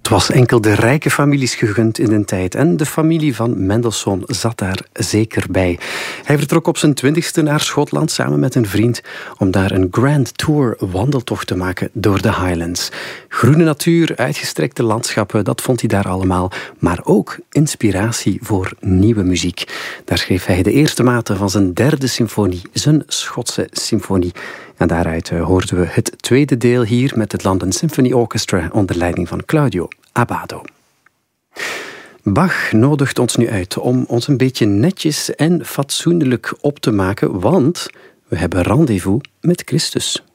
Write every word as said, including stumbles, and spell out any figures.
was enkel de rijke families gegund in de tijd. En de familie van Mendelssohn zat daar zeker bij. Hij vertrok op zijn twintigste naar Schotland samen met een vriend om daar een Grand Tour wandeltocht te maken door de Highlands. Groene natuur, uitgestrekte landschappen, dat vond hij daar allemaal. Maar ook inspiratie voor nieuwe muziek. Daar schreef hij de eerste maten van zijn derde symfonie, zijn Schotse symfonie. En daaruit hoorden we het tweede deel hier met het London Symphony Orchestra onder leiding van Claudio Abbado. Bach nodigt ons nu uit om ons een beetje netjes en fatsoenlijk op te maken, want we hebben rendezvous met Christus.